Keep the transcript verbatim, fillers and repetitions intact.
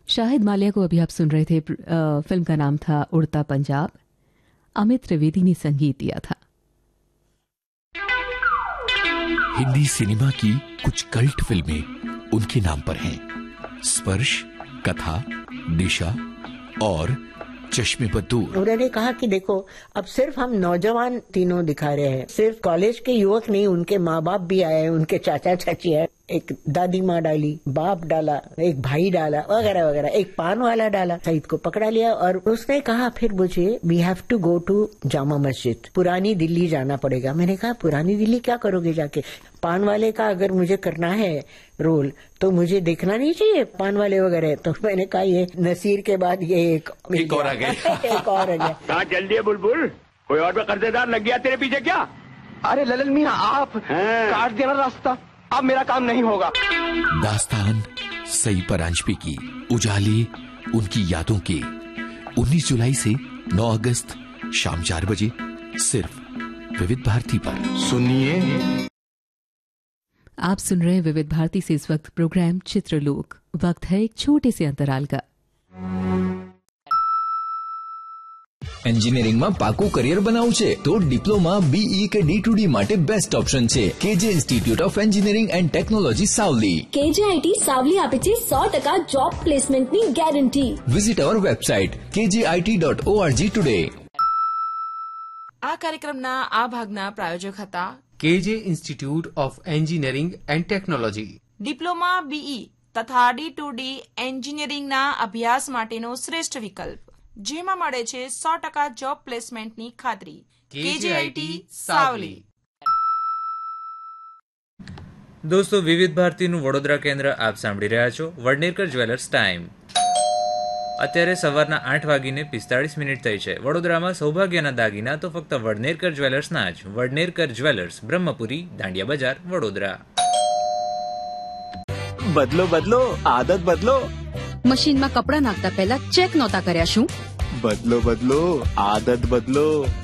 शाहिद मालिया को अभी आप सुन रहे थे। आ, फिल्म का नाम था उड़ता पंजाब। अमित त्रिवेदी ने संगीत दिया था। हिंदी सिनेमा की कुछ कल्ट फिल्में उनके नाम पर हैं। स्पर्श, कथा, दिशा और चश्मे पर दूर। उन्होंने कहा कि देखो, अब सिर्फ हम नौजवान तीनों दिखा रहे हैं, सिर्फ कॉलेज के युवक नहीं, उनके माँ बाप भी आए, उनके चाचा चाची आए, एक दादी माँ डाली, बाप डाला, एक भाई डाला, वगैरह वगैरह, एक पान वाला डाला। सईद को पकड़ा लिया और उसने कहा फिर मुझे we have to go to Jama Masjid, पुरानी दिल्ली जाना पड़ेगा। मैंने कहा पुरानी दिल्ली क्या करोगे जाके? पान वाले का अगर मुझे करना है रोल तो मुझे देखना नहीं चाहिए पान वाले वगैरह। तो मैंने कहा ये नसीर के बाद ये एक एक और आ गया एक और आ गया। कहाँ चल दिए बुलबुल? कोई और भी कर्जेदार लग गया तेरे पीछे क्या? अरे ललन मियां, आप काट देना रास्ता, अब मेरा काम नहीं होगा। दास्तान सई परांजपे की उजाले उनकी यादों के उन्नीस जुलाई से नौ अगस्त शाम चार बजे सिर्फ विविध भारती पर। सुनिए, आप सुन रहे हैं विविध भारती से इस वक्त प्रोग्राम चित्रलोक। वक्त है एक छोटे से अंतराल का। એન્જિનિયરિંગમાં પાકું કરિયર બનાવવું છે તો ડિપ્લોમા બીઈ કે ડી ટુ ડી માટે બેસ્ટ ઓપ્શન છે કેજે institute of engineering and technology Savli. કેજેઆઈટી Savli આપે છે સો ટકા જોબ પ્લેસમેન્ટની ગેરંટી। વિઝિટ અવર વેબસાઇટ કેજેઆઈટી ડોટ ઓઆરજી ટુડે। આ કાર્યક્રમના આ ભાગના પ્રાયોજક હતા કેજે institute of engineering and technology. Diploma BE તથા ડી ટુ ડી એન્જિનિયરિંગના અભ્યાસ માટેનો શ્રેષ્ઠ વિકલ્પ, જેમાં મળે છે સો ટકા જોબ પ્લેસમેન્ટની ખાતરી। કેજેઆઈટી સાવલી। દોસ્તો, વિવિધ ભારતીનું વડોદરા કેન્દ્ર આપ સાંભળી રહ્યા છો। વડનેરકર જ્વેલર્સ ટાઈમ અત્યારે સવારના આઠ વાગીને પિસ્તાળીસ મિનિટ થઈ છે। વડોદરામાં સૌભાગ્યના દાગીના તો ફક્ત વડનેરકર જ્વેલર્સના જ। વડનેરકર જ્વેલર્સ, બ્રહ્મપુરી, દાંડિયા બજાર, વડોદરા। બદલો બદલો આદત બદલો। મશીનમાં કપડાં નાખતા પહેલા ચેક નહોતા કર્યા શું? બદલો બદલો આદત બદલો।